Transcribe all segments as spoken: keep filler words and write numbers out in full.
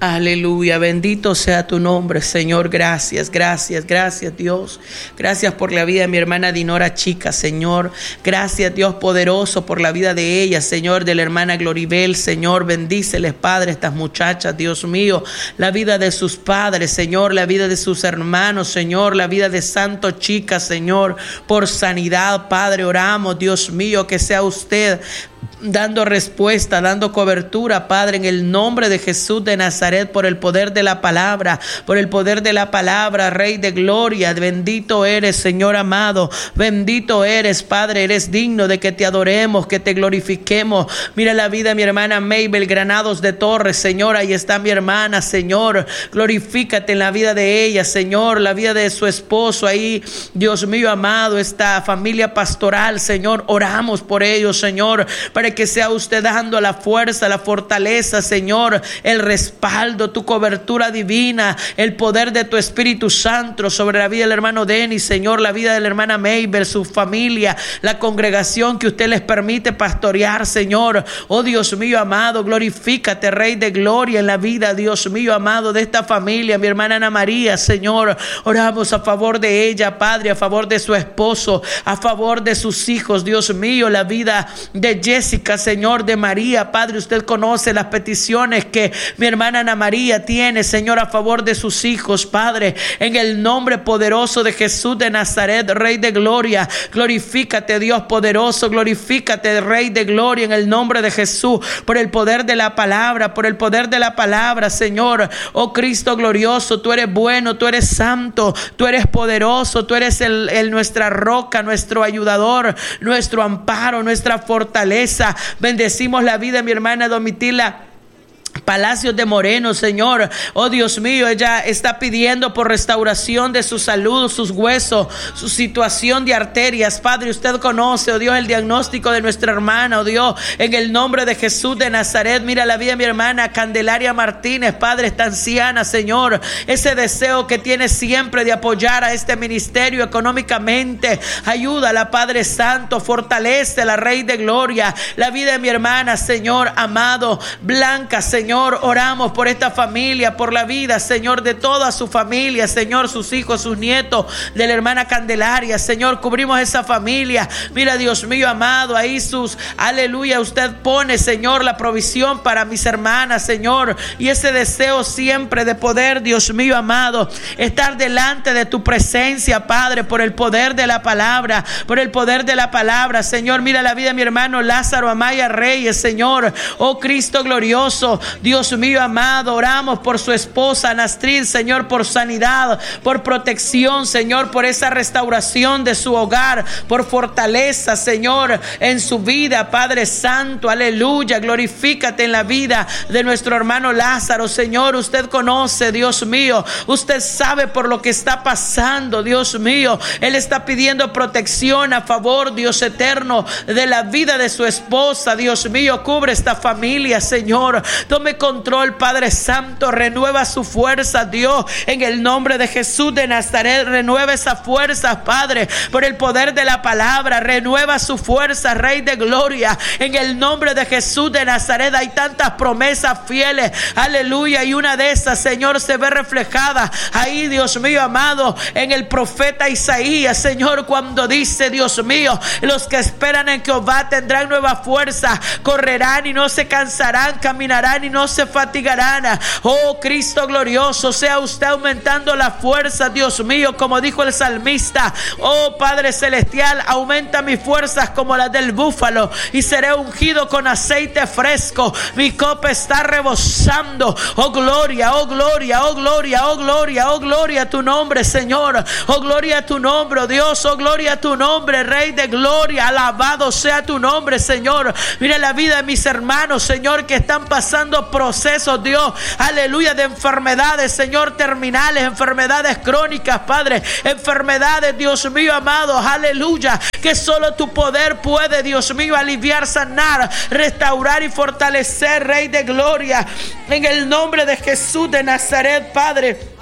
Aleluya, bendito sea tu nombre, Señor. Gracias, gracias, gracias, Dios. Gracias por la vida de mi hermana Dinora Chica, Señor. Gracias, Dios poderoso, por la vida de ella, Señor, de la hermana Gloribel, Señor. Bendíceles, Padre, estas muchachas, Dios mío. La vida de sus padres, Señor, la vida de sus hermanos, Señor, la vida de Santo Chica, Señor, por sanidad, Padre, oramos, Dios mío, que sea usted dando respuesta, dando cobertura, Padre, en el nombre de Jesús de Nazaret, por el poder de la palabra, por el poder de la palabra, Rey de gloria. Bendito eres, Señor amado, bendito eres, Padre, eres digno de que te adoremos, que te glorifiquemos. Mira la vida de mi hermana Mabel Granados de Torres, Señor, ahí está mi hermana, Señor, glorifícate en la vida de ella, Señor, la vida de su esposo ahí, Dios mío amado, esta familia pastoral, Señor, oramos por ellos, Señor, para que sea usted dando la fuerza, la fortaleza, Señor, el respaldo, tu cobertura divina, el poder de tu Espíritu Santo sobre la vida del hermano Denis, Señor, la vida de la hermana Mabel, su familia, la congregación que usted les permite pastorear, Señor. Oh Dios mío amado, glorifícate, Rey de gloria, en la vida, Dios mío amado, de esta familia, mi hermana Ana María, Señor. Oramos a favor de ella, Padre, a favor de su esposo, a favor de sus hijos, Dios mío, la vida de Jessica, Señor, de María, Padre, usted conoce las peticiones que mi hermana Ana María tiene, Señor, a favor de sus hijos, Padre, en el nombre poderoso de Jesús de Nazaret, Rey de gloria, glorifícate, Dios poderoso, glorifícate, Rey de gloria, en el nombre de Jesús, por el poder de la palabra, por el poder de la palabra, Señor. Oh Cristo glorioso, tú eres bueno, tú eres santo, tú eres poderoso, tú eres el, el nuestra roca, nuestro ayudador, nuestro amparo, nuestra fortaleza. Bendecimos la vida de mi hermana Domitila Palacios de Moreno, Señor. Oh Dios mío, ella está pidiendo por restauración de su salud, sus huesos, su situación de arterias. Padre, usted conoce, oh Dios, el diagnóstico de nuestra hermana, oh Dios, en el nombre de Jesús de Nazaret. Mira la vida de mi hermana Candelaria Martínez, Padre, esta anciana, Señor, ese deseo que tiene siempre de apoyar a este ministerio económicamente. Ayúdala, Padre Santo, fortalece la Rey de gloria, la vida de mi hermana, Señor amado, Blanca, Señor. Señor, oramos por esta familia, por la vida, Señor, de toda su familia, Señor, sus hijos, sus nietos, de la hermana Candelaria, Señor, cubrimos esa familia. Mira, Dios mío amado, ahí sus, aleluya, usted pone, Señor, la provisión para mis hermanas, Señor, y ese deseo siempre de poder, Dios mío amado, estar delante de tu presencia, Padre, por el poder de la palabra, por el poder de la palabra, Señor. Mira la vida de mi hermano Lázaro Amaya Reyes, Señor, oh Cristo glorioso, Dios mío amado, oramos por su esposa Nastrid, Señor, por sanidad, por protección, Señor, por esa restauración de su hogar, por fortaleza, Señor, en su vida, Padre Santo, aleluya, glorifícate en la vida de nuestro hermano Lázaro, Señor. Usted conoce, Dios mío, usted sabe por lo que está pasando, Dios mío. Él está pidiendo protección a favor, Dios eterno, de la vida de su esposa, Dios mío. Cubre esta familia, Señor. Tome control, Padre Santo, renueva su fuerza, Dios, en el nombre de Jesús de Nazaret. Renueva esa fuerza, Padre, por el poder de la palabra. Renueva su fuerza, Rey de gloria, en el nombre de Jesús de Nazaret. Hay tantas promesas fieles, aleluya, y una de esas, Señor, se ve reflejada ahí, Dios mío amado, en el profeta Isaías, Señor, cuando dice, Dios mío, los que esperan en Jehová tendrán nueva fuerza, correrán y no se cansarán, caminarán y no se fatigarán. Oh Cristo glorioso, sea usted aumentando la fuerza, Dios mío, como dijo el salmista. Oh Padre celestial, aumenta mis fuerzas como las del búfalo y seré ungido con aceite fresco. Mi copa está rebosando. Oh gloria, oh gloria, oh gloria, oh gloria, oh gloria a tu nombre, Señor. Oh gloria a tu nombre, oh Dios. Oh gloria a tu nombre, Rey de gloria. Alabado sea tu nombre, Señor. Mira la vida de mis hermanos, Señor, que están pasando procesos, Dios, aleluya, de enfermedades, Señor, terminales, enfermedades crónicas, Padre, enfermedades, Dios mío amado, aleluya, que solo tu poder puede, Dios mío, aliviar, sanar, restaurar y fortalecer, Rey de gloria, en el nombre de Jesús de Nazaret, Padre.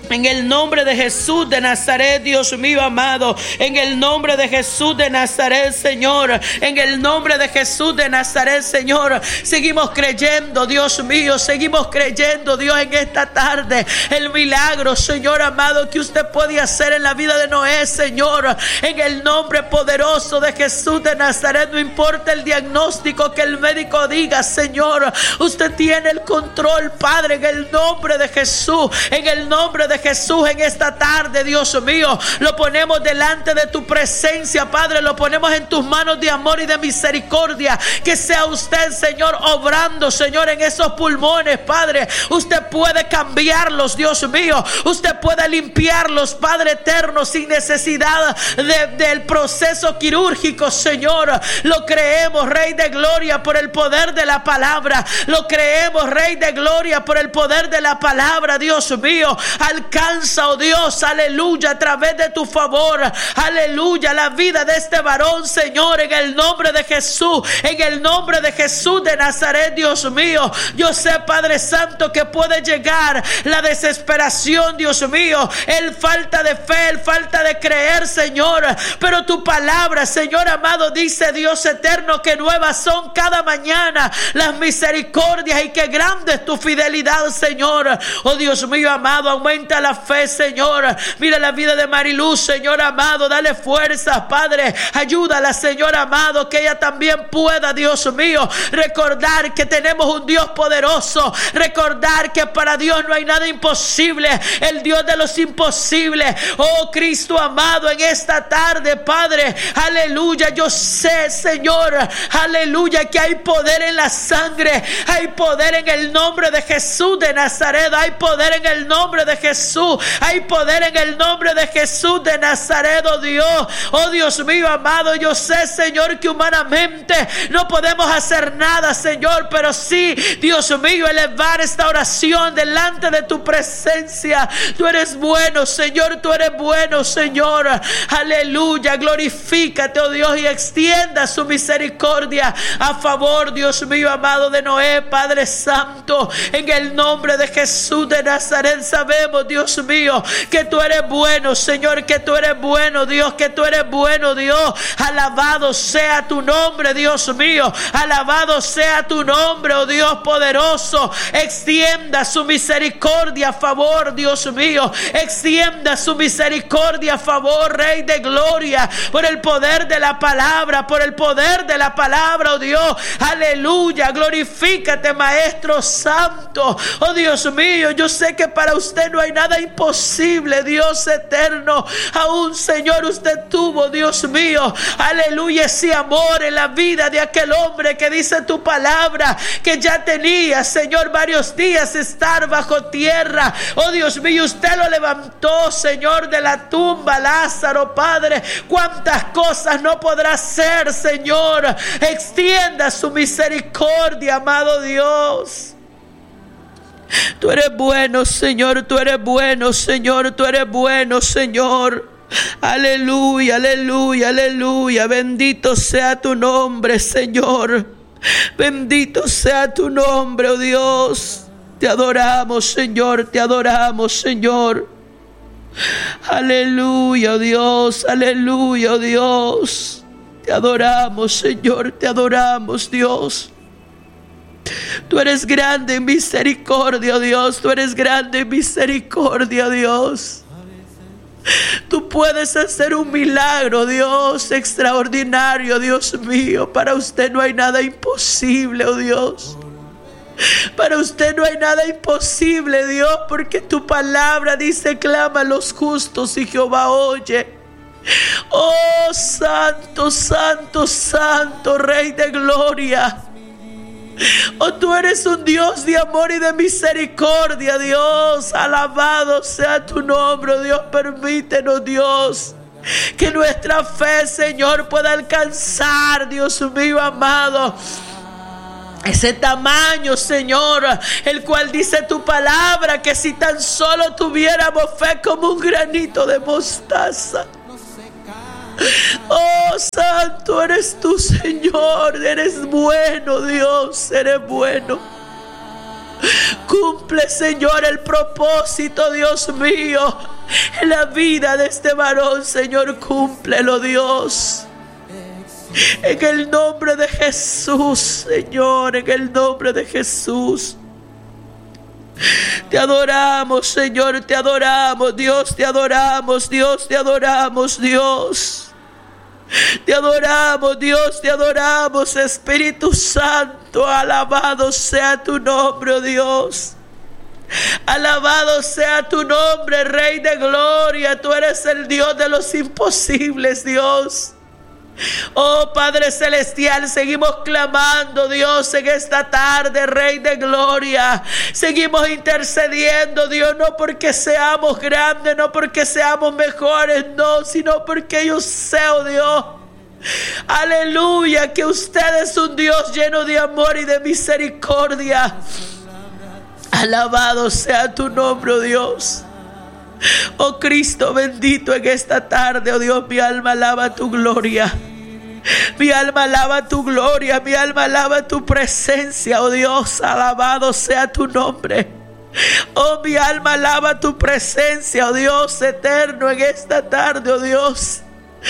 En el nombre de Jesús de Nazaret, Dios mío amado. En el nombre de Jesús de Nazaret, Señor. En el nombre de Jesús de Nazaret, Señor. Seguimos creyendo, Dios mío. Seguimos creyendo, Dios, en esta tarde. El milagro, Señor amado, que usted puede hacer en la vida de Noé, Señor. En el nombre poderoso de Jesús de Nazaret. No importa el diagnóstico que el médico diga, Señor. Usted tiene el control, Padre. En el nombre de Jesús. En el nombre de Jesús, en esta tarde, Dios mío, lo ponemos delante de tu presencia, Padre. Lo ponemos en tus manos de amor y de misericordia. Que sea usted, Señor, obrando, Señor, en esos pulmones, Padre. Usted puede cambiarlos, Dios mío. Usted puede limpiarlos, Padre eterno, sin necesidad de, del proceso quirúrgico, Señor. Lo creemos, Rey de Gloria, por el poder de la palabra. Lo creemos, Rey de Gloria, por el poder de la palabra, Dios mío. Alcanza, oh Dios, aleluya, a través de tu favor, aleluya, la vida de este varón, Señor, en el nombre de Jesús, en el nombre de Jesús de Nazaret, Dios mío. Yo sé, Padre Santo, que puede llegar la desesperación, Dios mío, el falta de fe, el falta de creer, Señor, pero tu palabra, Señor amado, dice, Dios eterno, que nuevas son cada mañana las misericordias y que grande es tu fidelidad, Señor. Oh Dios mío amado, aumenta la fe, Señor. Mira la vida de Mariluz, Señor amado, dale fuerza, Padre. Ayúdala, Señor amado, que ella también pueda, Dios mío, recordar que tenemos un Dios poderoso. Recordar que para Dios no hay nada imposible. El Dios de los imposibles. Oh Cristo amado, en esta tarde, Padre, aleluya, yo sé, Señor, aleluya, que hay poder en la sangre. Hay poder en el nombre de Jesús de Nazaret. Hay poder en el nombre de Jesús. Hay poder en el nombre de Jesús de Nazaret, oh Dios. Oh Dios mío amado, yo sé, Señor, que humanamente no podemos hacer nada, Señor, pero sí, Dios mío, elevar esta oración delante de tu presencia. Tú eres bueno, Señor, tú eres bueno, Señor. Aleluya, glorifícate, oh Dios, y extienda su misericordia a favor, Dios mío amado, de Noé, Padre Santo. En el nombre de Jesús de Nazaret sabemos, Dios mío, que tú eres bueno, Señor, que tú eres bueno, Dios, que tú eres bueno, Dios. Alabado sea tu nombre, Dios mío. Alabado sea tu nombre, oh Dios poderoso. Extienda su misericordia a favor, Dios mío. Extienda su misericordia a favor, Rey de Gloria, por el poder de la palabra, por el poder de la palabra, oh Dios. Aleluya, glorifícate, Maestro Santo. Oh Dios mío, yo sé que para usted no hay nada imposible, Dios eterno. Aún, Señor, usted tuvo, Dios mío, aleluya, ese amor en la vida de aquel hombre que dice tu palabra, que ya tenía, Señor, varios días estar bajo tierra. Oh Dios mío, usted lo levantó, Señor, de la tumba, Lázaro, Padre. Cuántas cosas no podrá hacer, Señor. Extienda su misericordia, amado Dios. Tú eres bueno, Señor, tú eres bueno, Señor, tú eres bueno, Señor. Aleluya, aleluya, aleluya. Bendito sea tu nombre, Señor. Bendito sea tu nombre, oh Dios. Te adoramos, Señor, te adoramos, Señor. Aleluya, oh Dios, aleluya, oh Dios. Te adoramos, Señor, te adoramos, Dios. Tú eres grande en misericordia, Dios. Tú eres grande en misericordia, Dios. Tú puedes hacer un milagro, Dios, extraordinario, Dios mío. Para usted no hay nada imposible, oh Dios. Para usted no hay nada imposible, Dios, porque tu palabra dice: clama a los justos y Jehová oye. Oh, santo, santo, santo, Rey de Gloria. Oh, tú eres un Dios de amor y de misericordia, Dios. Alabado sea tu nombre, Dios. Permítenos, Dios, que nuestra fe, Señor, pueda alcanzar, Dios mío amado, ese tamaño, Señor, el cual dice tu palabra, que si tan solo tuviéramos fe como un granito de mostaza. Oh, santo eres tú, Señor. Eres bueno, Dios, eres bueno. Cumple, Señor, el propósito, Dios mío, en la vida de este varón, Señor. Cúmplelo, Dios. En el nombre de Jesús, Señor, en el nombre de Jesús. Te adoramos, Señor, te adoramos, Dios, te adoramos, Dios, te adoramos, Dios. Te adoramos, Dios, te adoramos, Espíritu Santo. Alabado sea tu nombre, oh Dios. Alabado sea tu nombre, Rey de gloria. Tú eres el Dios de los imposibles, Dios. Oh Padre Celestial, seguimos clamando, Dios, en esta tarde, Rey de gloria. Seguimos intercediendo, Dios, no porque seamos grandes, no porque seamos mejores, no, sino porque yo sé, oh Dios, aleluya, que usted es un Dios lleno de amor y de misericordia. Alabado sea tu nombre, oh Dios. Oh Cristo bendito, en esta tarde, oh Dios, mi alma alaba tu gloria. Mi alma alaba tu gloria, mi alma alaba tu presencia, oh Dios, alabado sea tu nombre. Oh, mi alma alaba tu presencia, oh Dios eterno, en esta tarde, oh Dios.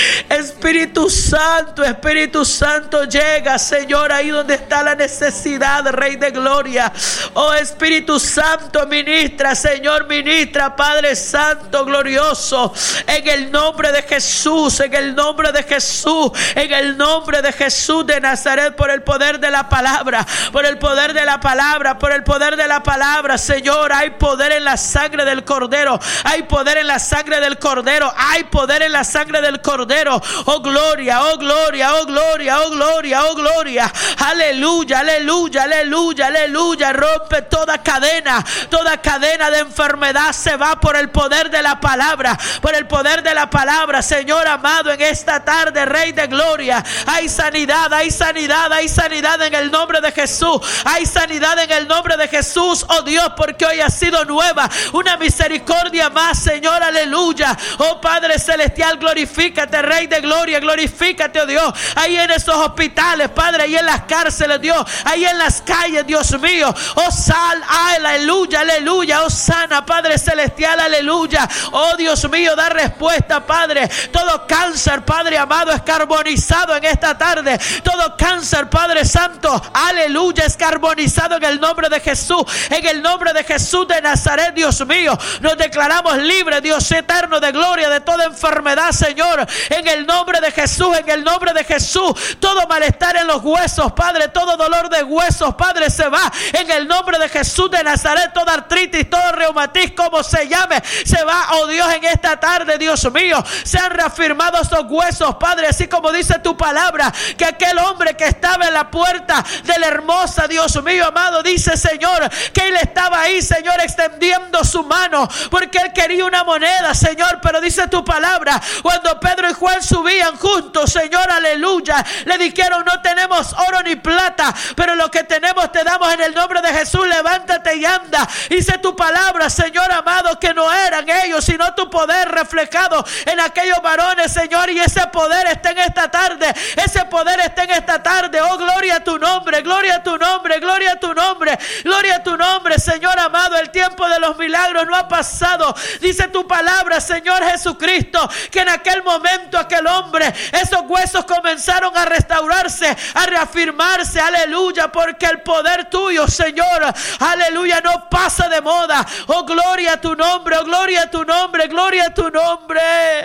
Espíritu Santo, Espíritu Santo, llega, Señor, ahí donde está la necesidad, Rey de gloria. Oh Espíritu Santo, ministra, Señor, ministra, Padre Santo, glorioso, en el nombre de Jesús, en el nombre de Jesús, en el nombre de Jesús de Nazaret, por el poder de la palabra, por el poder de la palabra, por el poder de la palabra, Señor. Hay poder en la sangre del Cordero, hay poder en la sangre del Cordero, hay poder en la sangre del Cordero. Oh gloria, oh gloria, oh gloria, oh gloria, oh gloria. Aleluya, aleluya, aleluya, aleluya. Rompe toda cadena, toda cadena de enfermedad se va por el poder de la palabra, por el poder de la palabra, Señor amado, en esta tarde, Rey de gloria. Hay sanidad, hay sanidad, hay sanidad en el nombre de Jesús. Hay sanidad en el nombre de Jesús, oh Dios, porque hoy ha sido nueva una misericordia más, Señor, aleluya. Oh Padre Celestial, glorifícate, Rey de gloria, glorifícate, oh Dios, ahí en esos hospitales, Padre, ahí en las cárceles, Dios, ahí en las calles, Dios mío. Oh sal, aleluya, aleluya, oh sana, Padre Celestial, aleluya. Oh Dios mío, da respuesta, Padre. Todo cáncer, Padre amado, es carbonizado en esta tarde. Todo cáncer, Padre Santo, aleluya, es carbonizado en el nombre de Jesús, en el nombre de Jesús de Nazaret, Dios mío. Nos declaramos libres, Dios eterno de gloria, de toda enfermedad, Señor. En el nombre de Jesús, en el nombre de Jesús, todo malestar en los huesos, Padre, todo dolor de huesos, Padre, se va. En el nombre de Jesús de Nazaret, toda artritis, todo reumatismo, como se llame, se va, oh Dios, en esta tarde, Dios mío. Se han reafirmado esos huesos, Padre, así como dice tu palabra, que aquel hombre que estaba en la puerta de la hermosa, Dios mío, amado, dice, Señor, que él estaba ahí, Señor, extendiendo su mano, porque él quería una moneda, Señor, pero dice tu palabra, cuando Pedro y Juan subían juntos, Señor, aleluya, le dijeron: no tenemos oro ni plata, pero lo que tenemos te damos en el nombre de Jesús, levántate y anda. Dice tu palabra, Señor amado, que no eran ellos, sino tu poder reflejado en aquellos varones, Señor, y ese poder está en esta tarde, ese poder está en esta tarde. Oh, gloria a tu nombre, gloria a tu nombre, gloria a tu nombre, gloria a tu nombre, Señor amado. El tiempo de los milagros no ha pasado. Dice tu palabra, Señor Jesucristo, que en aquel momento aquel hombre, esos huesos comenzaron a restaurarse, a reafirmarse, aleluya, porque el poder tuyo, Señor, aleluya, no pasa de moda. Oh, gloria a tu nombre, oh, gloria a tu nombre, gloria a tu nombre.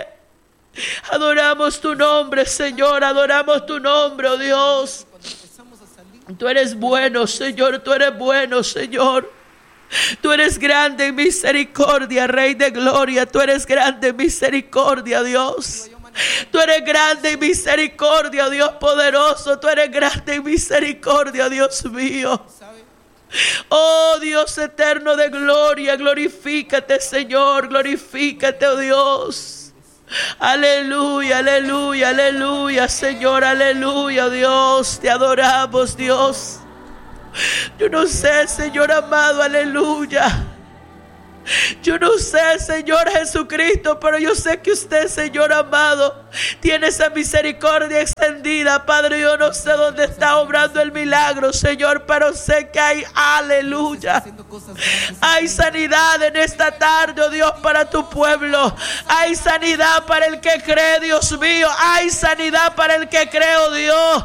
Adoramos tu nombre, Señor, adoramos tu nombre, oh Dios. Tú eres bueno, Señor, tú eres bueno, Señor. Tú eres grande en misericordia, Rey de gloria. Tú eres grande en misericordia, Dios. Tú eres grande en misericordia, Dios poderoso. Tú eres grande en misericordia, Dios mío. Oh Dios eterno de gloria, glorifícate, Señor, glorifícate, oh Dios. Aleluya, aleluya, aleluya, Señor, aleluya, Dios. Te adoramos, Dios. Yo no sé, Señor amado, aleluya. Yo no sé, Señor Jesucristo, pero yo sé que usted, Señor amado, tiene esa misericordia extendida. Padre, yo no sé dónde está obrando el milagro, Señor, pero sé que hay, aleluya, hay sanidad en esta tarde, oh Dios, para tu pueblo. Hay sanidad para el que cree, Dios mío. Hay sanidad para el que cree, oh Dios.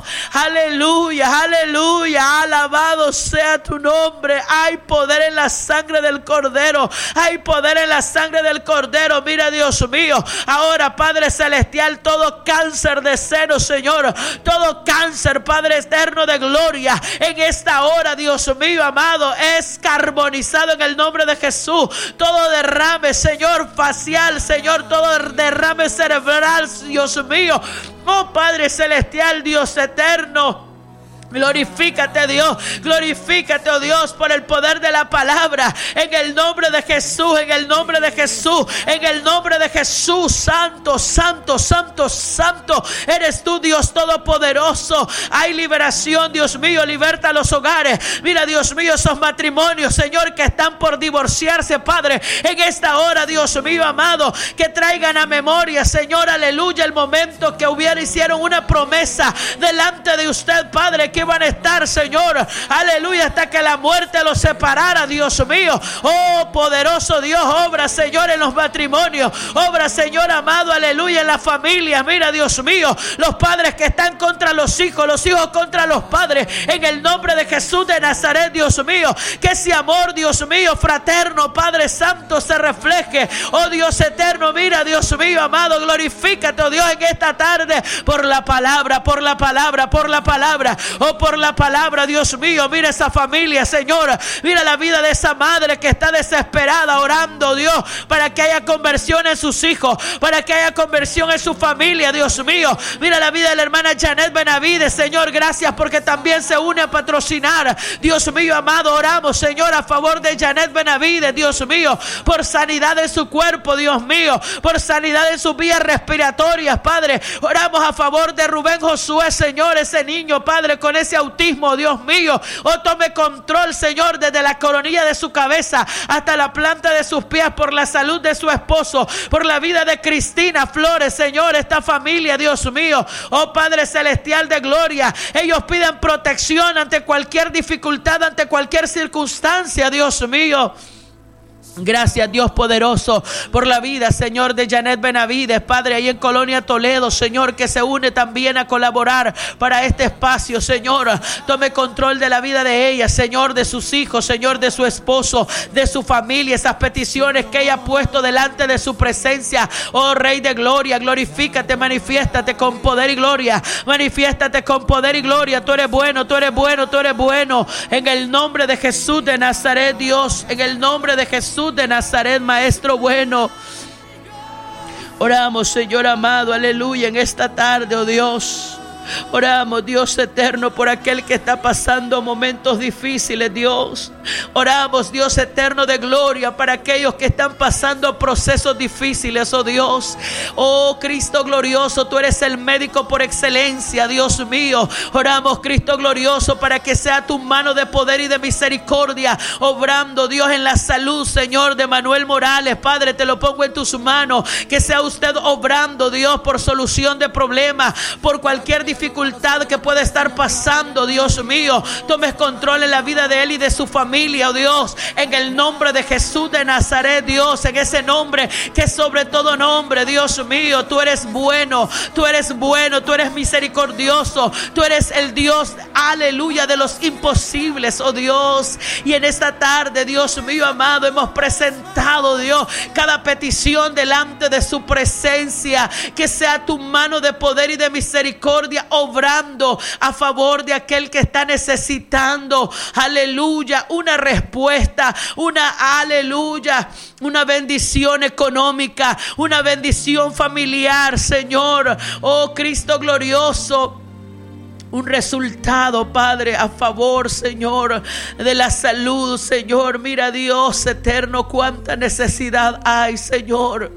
Aleluya, aleluya, alabado sea tu nombre. Hay poder en la sangre del Cordero. Hay poder en la sangre del Cordero. Mira, Dios mío, ahora, Padre celestial, todo cáncer de seno, Señor, todo cáncer, Padre eterno de gloria, en esta hora, Dios mío amado, es carbonizado en el nombre de Jesús. Todo derrame, Señor, facial, Señor, todo derrame cerebral, Dios mío, oh Padre celestial, Dios eterno, glorifícate, Dios, glorifícate, oh Dios, por el poder de la palabra, en el nombre de Jesús, en el nombre de Jesús, en el nombre de Jesús. Santo, santo, santo, santo eres tú, Dios todopoderoso. Hay liberación, Dios mío, liberta los hogares. Mira, Dios mío, esos matrimonios, Señor, que están por divorciarse, Padre, en esta hora, Dios mío amado, que traigan a memoria, Señor, aleluya, el momento que hubiera, hicieron una promesa delante de usted, Padre, que van a estar, Señor, aleluya, hasta que la muerte los separara, Dios mío. Oh, poderoso Dios, obra, Señor, en los matrimonios, obra, Señor amado, aleluya, en la familia. Mira, Dios mío, los padres que están contra los hijos, los hijos contra los padres, en el nombre de Jesús de Nazaret, Dios mío, que ese amor, Dios mío, fraterno, Padre Santo, se refleje, oh Dios eterno. Mira, Dios mío amado, glorifícate, oh Dios, en esta tarde, por la palabra, por la palabra, por la palabra, oh por la palabra, Dios mío. Mira esa familia, Señor, mira la vida de esa madre que está desesperada orando, Dios, para que haya conversión en sus hijos, para que haya conversión en su familia, Dios mío. Mira la vida de la hermana Janet Benavides, Señor, gracias porque también se une a patrocinar, Dios mío amado. Oramos, Señor, a favor de Janet Benavides, Dios mío, por sanidad en su cuerpo, Dios mío, por sanidad en sus vías respiratorias, Padre. Oramos a favor de Rubén Josué, Señor, ese niño, Padre, con ese autismo, Dios mío. Oh, tome control, Señor, desde la coronilla de su cabeza hasta la planta de sus pies, por la salud de su esposo, por la vida de Cristina Flores, Señor, esta familia, Dios mío. Oh, Padre celestial de gloria, ellos piden protección ante cualquier dificultad, ante cualquier circunstancia, Dios mío. Gracias, Dios poderoso, por la vida, Señor, de Janet Benavides, Padre, ahí en Colonia Toledo, Señor, que se une también a colaborar para este espacio, Señor. Tome control de la vida de ella, Señor, de sus hijos, Señor, de su esposo, de su familia, esas peticiones que ella ha puesto delante de su presencia. Oh, Rey de gloria, glorifícate, manifiéstate con poder y gloria, manifiéstate con poder y gloria. Tú eres bueno, tú eres bueno, tú eres bueno. En el nombre de Jesús de Nazaret, Dios, en el nombre de Jesús de Nazaret, Maestro bueno, oramos, Señor amado, aleluya, en esta tarde, oh Dios. Oramos, Dios eterno, por aquel que está pasando momentos difíciles, Dios. Oramos, Dios eterno de gloria, para aquellos que están pasando procesos difíciles, oh Dios. Oh Cristo glorioso, tú eres el médico por excelencia, Dios mío. Oramos, Cristo glorioso, para que sea tu mano de poder y de misericordia obrando, Dios, en la salud, Señor, de Manuel Morales. Padre, te lo pongo en tus manos. Que sea usted obrando, Dios, por solución de problemas, por cualquier dificultad que pueda estar pasando, Dios mío. Tomes control en la vida de él y de su familia, oh Dios, en el nombre de Jesús de Nazaret, Dios, en ese nombre que es sobre todo nombre, Dios mío. Tú eres bueno, tú eres bueno, tú eres misericordioso, tú eres el Dios, aleluya, de los imposibles, oh Dios. Y en esta tarde, Dios mío amado, hemos presentado, Dios, cada petición delante de su presencia. Que sea tu mano de poder y de misericordia obrando a favor de aquel que está necesitando, aleluya, una respuesta, una aleluya, una bendición económica, una bendición familiar, Señor. Oh Cristo glorioso, un resultado, Padre, a favor, Señor, de la salud, Señor. Mira, Dios eterno, cuánta necesidad hay, Señor.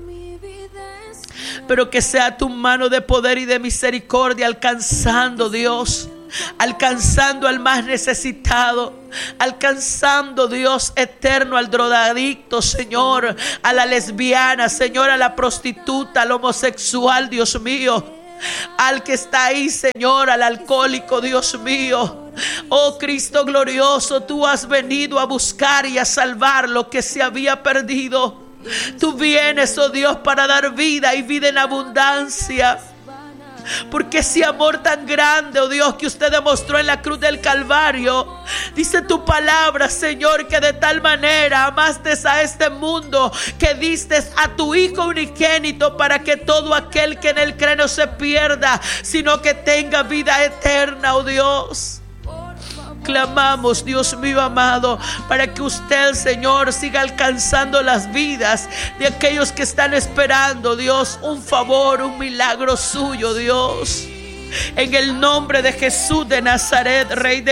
Pero que sea tu mano de poder y de misericordia alcanzando, Dios, alcanzando al más necesitado, alcanzando, Dios eterno, al drogadicto, Señor, a la lesbiana, Señor, a la prostituta, al homosexual, Dios mío, al que está ahí, Señor, al alcohólico, Dios mío. Oh Cristo glorioso, tú has venido a buscar y a salvar lo que se había perdido. Tú vienes, oh Dios, para dar vida y vida en abundancia. Porque ese amor tan grande, oh Dios, que usted demostró en la cruz del Calvario, dice tu palabra, Señor, que de tal manera amaste a este mundo, que diste a tu Hijo unigénito, para que todo aquel que en él cree no se pierda, sino que tenga vida eterna, oh Dios. Clamamos, Dios mío amado, para que usted, Señor, siga alcanzando las vidas de aquellos que están esperando, Dios, un favor, un milagro suyo, Dios. En el nombre de Jesús de Nazaret, Rey de